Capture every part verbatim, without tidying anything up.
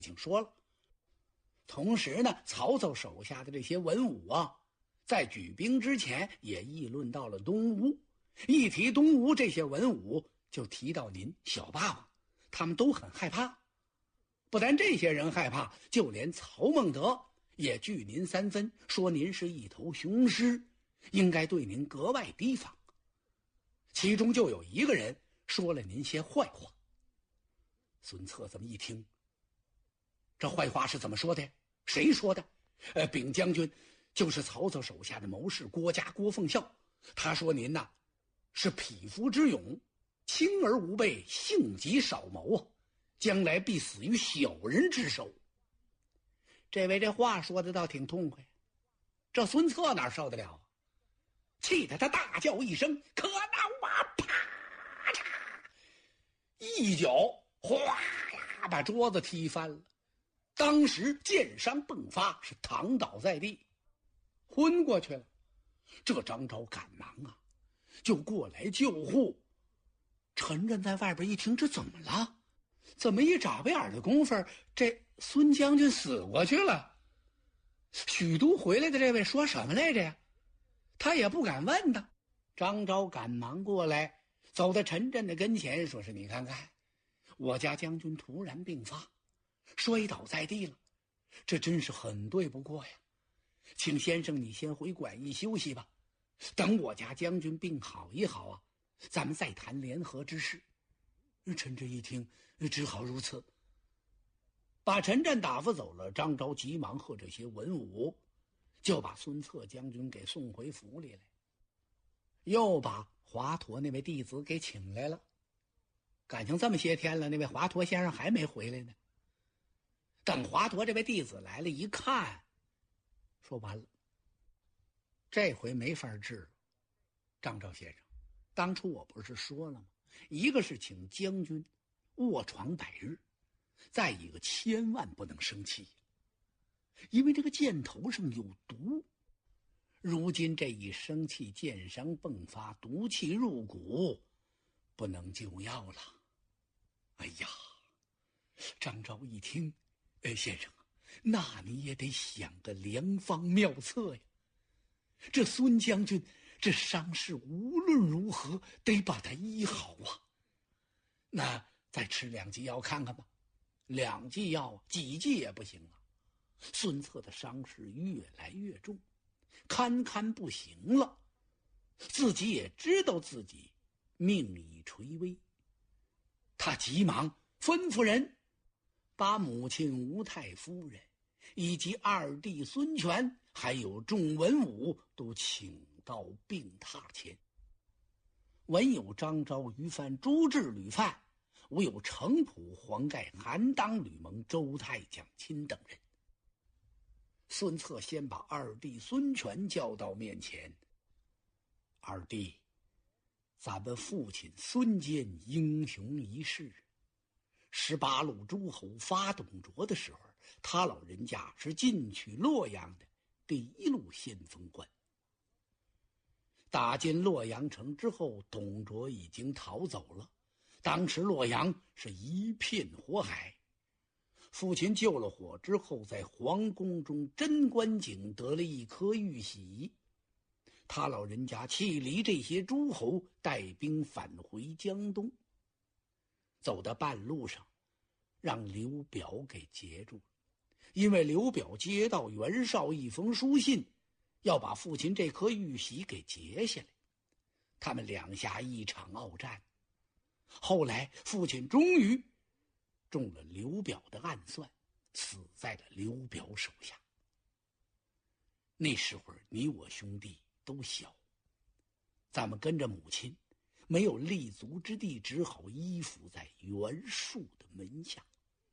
经说了。同时呢，曹操手下的这些文武啊，在举兵之前也议论到了东吴。一提东吴，这些文武就提到您小霸王，他们都很害怕。不但这些人害怕，就连曹孟德也惧您三分，说您是一头雄狮，应该对您格外提防。其中就有一个人说了您些坏话。孙策这么一听，这坏话是怎么说的？谁说的？呃，丙将军就是曹操手下的谋士郭嘉郭奉孝，他说您呐是匹夫之勇，轻而无备，性急少谋啊，将来必死于小人之手。这位这话说的倒挺痛快，这孙策哪受得了啊？气得他大叫一声：“可恼啊！”啪嚓，一脚哗啦把桌子踢翻了。当时箭伤迸发，是躺倒在地，昏过去了。这张昭赶忙啊，就过来救护。陈震在外边一听，这怎么了？怎么一眨巴眼的功夫，这孙将军死过去了？许都回来的这位说什么来着呀？他也不敢问他。张昭赶忙过来，走到陈震的跟前，说是：“你看看，我家将军突然病发，摔倒在地了，这真是很对不过呀。请先生你先回馆驿休息吧，等我家将军病好一好啊，咱们再谈联合之事。”陈震一听，只好如此，把陈震打发走了。张昭急忙和这些文武，就把孙策将军给送回府里来，又把华佗那位弟子给请来了。感情这么些天了，那位华佗先生还没回来呢。等华佗这位弟子来了，一看，说完了，这回没法治了。张昭先生，当初我不是说了吗？一个是请将军卧床百日，再一个千万不能生气，因为这个箭头上有毒。如今这一生气，箭伤迸发，毒气入骨，不能救药了。哎呀，张昭一听，哎，先生，那你也得想个良方妙策呀。这孙将军这伤势无论如何得把他医好啊。那再吃两剂药看看吧。两剂药，几剂也不行啊。孙策的伤势越来越重，堪堪不行了，自己也知道自己命已垂危。他急忙吩咐人把母亲吴太夫人以及二弟孙权还有众文武都请到病榻前。文有张昭、于范、朱治、吕范，武有程普、黄盖、韩当、吕蒙、周泰、蒋钦等人。孙策先把二弟孙权叫到面前：“二弟，咱们父亲孙坚英雄一世，十八路诸侯发董卓的时候，他老人家是进取洛阳的第一路先锋官。打进洛阳城之后，董卓已经逃走了，当时洛阳是一片火海。父亲救了火之后，在皇宫中贞观景得了一颗玉玺。他老人家气离这些诸侯，带兵返回江东。走到半路上，让刘表给截住了，因为刘表接到袁绍一封书信，要把父亲这颗玉玺给截下来。他们两下一场鏖战，后来父亲终于中了刘表的暗算，死在了刘表手下。那时候你我兄弟都小，咱们跟着母亲没有立足之地，只好依附在袁术的门下。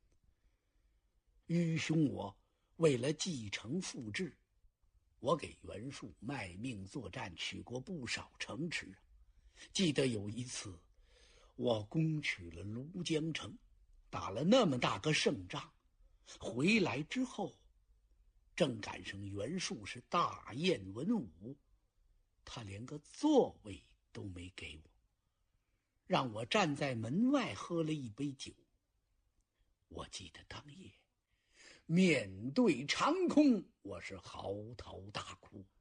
愚兄我为了继承父志，我给袁术卖命作战，取过不少城池。记得有一次我攻取了庐江城，打了那么大个胜仗，回来之后正赶上袁术是大宴文武，他连个座位都没给我，让我站在门外喝了一杯酒。我记得当夜面对长空，我是嚎啕大哭。